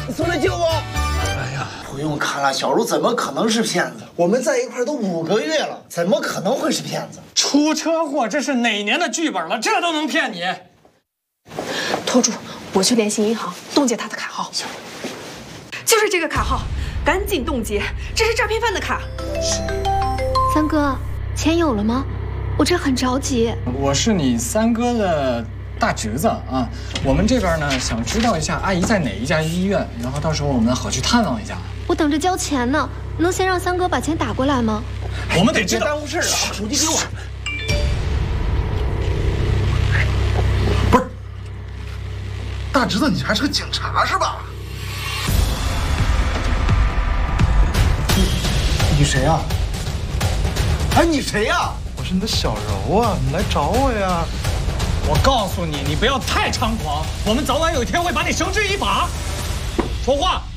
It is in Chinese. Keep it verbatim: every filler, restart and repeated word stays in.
你速来救我！ 哎呀， 不用看了，小茹怎么可能是骗子？我们在一块都五个月了，怎么可能会是骗子？ 出车祸，这是哪年的剧本了？这都能骗你？ 托住，我去联系银行冻结他的卡号。 行， 就是这个卡号，赶紧冻结，这是诈骗犯的卡。 是。 三哥，钱有了吗？我这很着急。 我是你三哥的大侄子啊，我们这边呢想知道一下阿姨在哪一家医院，然后到时候我们好去探望一下。 我等着交钱呢，能先让三哥把钱打过来吗？ 我们得知道。 别耽误事了，手机给我。 不是，大侄子，你还是个警察是吧？ 你你谁呀？哎，你谁呀？ 我是你的小柔啊，你来找我呀。 我告诉你，你不要太猖狂，我们早晚有一天会把你绳之以法。说话。